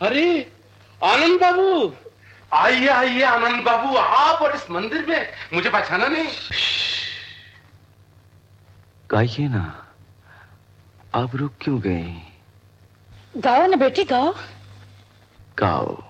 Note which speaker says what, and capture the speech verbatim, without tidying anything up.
Speaker 1: अरे आनंद बाबू, आइए आइए आनंद बाबू, आप और इस मंदिर में, मुझे पहचाना नहीं?
Speaker 2: गाइए ना, आप रुक क्यों गए?
Speaker 3: गाओ ना बेटी, गाओ
Speaker 2: गाओ।